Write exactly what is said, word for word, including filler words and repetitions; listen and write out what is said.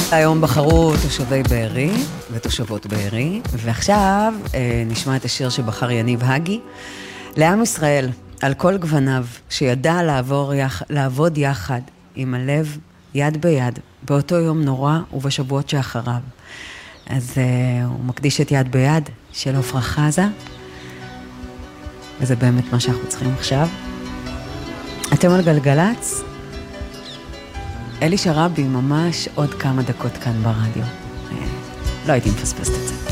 היום בחרו תושבי בארי ותושבות בארי, ועכשיו אה, נשמע את השיר שבחר יניב הגי. לעם ישראל, על כל גווניו, שידע לעבור יח... לעבוד יחד עם הלב, יד ביד, באותו יום נורא ובשבועות שאחריו. אז אה, הוא מקדיש את יד ביד של עפרה חזה, וזה באמת מה שאנחנו צריכים עכשיו. אתם על גלגלץ? אלי שרבי ממש עוד כמה דקות כאן ברדיו. לא הייתי מפספסת את זה.